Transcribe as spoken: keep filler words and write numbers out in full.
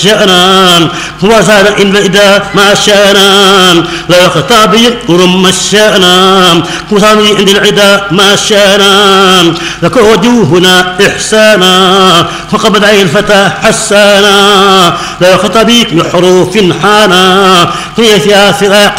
شأنا وزاد إن إذا ما شأنا لا يخطابي ورم الشأنا وصامي عند العدا ما شأنا لك وجوهنا إحسانا فقبض عين الفتى حسانا لا يخطبيك بحروف حانا هي فيها فراق